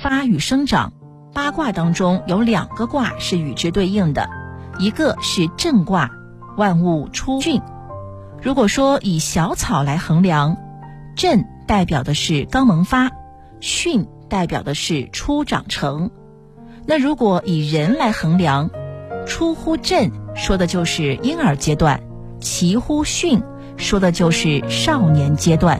发与生长，八卦当中有2个卦是与之对应的，一个是震卦，万物初巽。如果说以小草来衡量，震代表的是刚萌发，巽代表的是初长成。那如果以人来衡量，出乎震说的就是婴儿阶段，其乎巽说的就是少年阶段。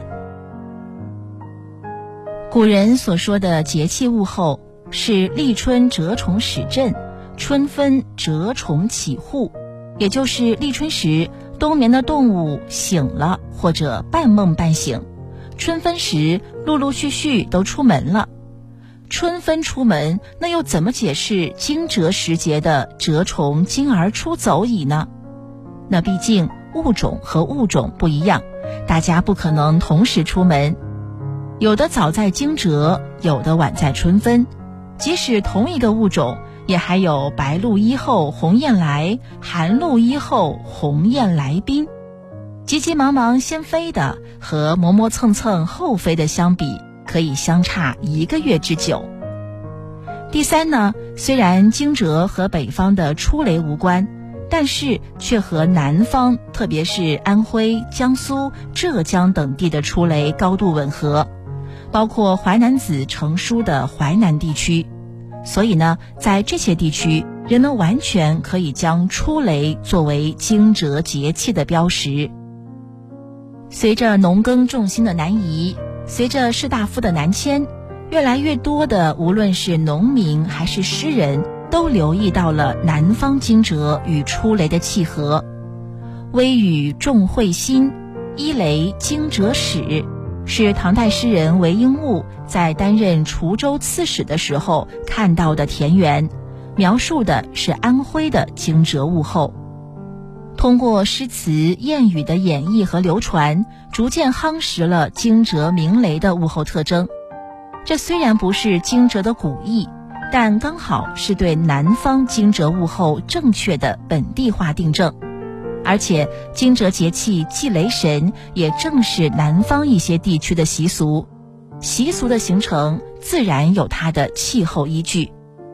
古人所说的节气物候是立春蛰虫始震，春分蛰虫起户，也就是立春时冬眠的动物醒了或者半梦半醒，春分时陆陆续续都出门了。春分出门，那又怎么解释惊蛰时节的蛰虫惊而出走矣呢？那毕竟物种和物种不一样，大家不可能同时出门，有的早在惊蛰，有的晚在春分。即使同一个物种，也还有白露依后鸿雁来，寒露依后鸿雁来宾。急急忙忙先飞的和磨磨蹭蹭后飞的相比，可以相差1个月之久。第三呢，虽然惊蛰和北方的出雷无关，但是却和南方，特别是安徽、江苏、浙江等地的出雷高度吻合，包括淮南子成书的淮南地区。所以呢，在这些地区，人们完全可以将出雷作为惊蛰节气的标识。随着农耕重心的南移，随着士大夫的南迁，越来越多的无论是农民还是诗人，都留意到了南方惊蛰与出雷的契合。微雨众会心，一雷惊蛰始，是唐代诗人韦应物在担任滁州刺史的时候看到的田园，描述的是安徽的惊蛰物候。通过诗词谚语的演绎和流传，逐渐夯实了惊蛰鸣雷的物候特征。这虽然不是惊蛰的古意，但刚好是对南方惊蛰物候正确的本地化订正。而且惊蛰节气祭雷神也正是南方一些地区的习俗，习俗的形成自然有它的气候依据。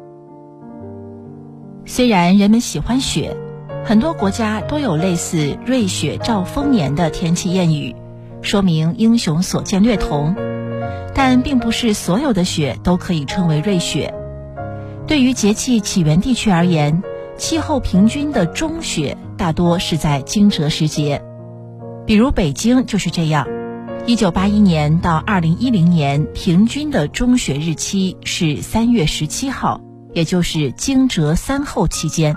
虽然人们喜欢雪，很多国家都有类似瑞雪兆丰年的天气谚语，说明英雄所见略同，但并不是所有的雪都可以称为瑞雪。对于节气起源地区而言，气候平均的中雪大多是在惊蛰时节，比如北京就是这样，1981年到2010年平均的中雪日期是3月17号，也就是惊蛰3后期间。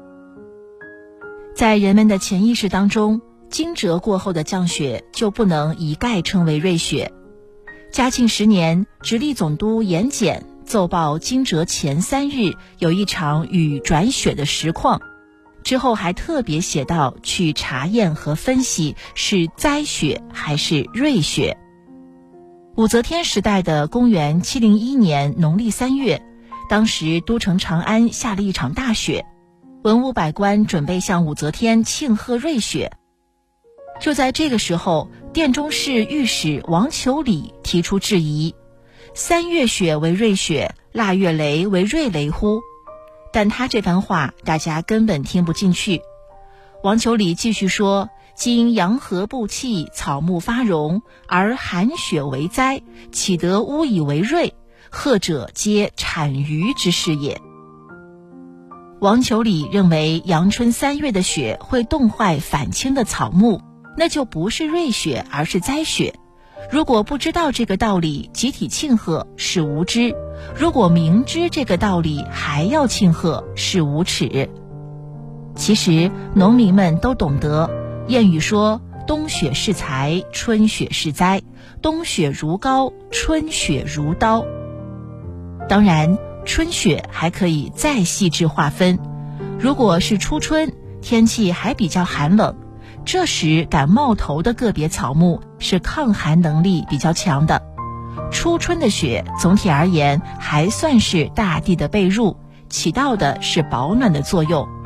在人们的潜意识当中，惊蛰过后的降雪就不能一概称为瑞雪。嘉庆10年，直隶总督严检奏报惊蛰前3日有一场雨转雪的实况，之后还特别写到去查验和分析是灾雪还是瑞雪。武则天时代的公元701年农历3月，当时都城长安下了一场大雪，文武百官准备向武则天庆贺瑞雪。就在这个时候，殿中侍御史王求礼提出质疑：3月雪为瑞雪，腊月雷为瑞雷乎？但他这番话大家根本听不进去。王求礼继续说：今阳和布气，草木发荣，而寒雪为灾，岂得巫以为瑞？贺者皆产鱼之事也。王求礼认为阳春3月的雪会冻坏返青的草木，那就不是瑞雪而是灾雪。如果不知道这个道理，集体庆贺是无知；如果明知这个道理还要庆贺，是无耻。其实农民们都懂得，谚语说冬雪是财，春雪是灾，冬雪如膏，春雪如刀。当然春雪还可以再细致划分，如果是初春，天气还比较寒冷，这时敢冒头的个别草木是抗寒能力比较强的。初春的雪总体而言还算是大地的被褥，起到的是保暖的作用。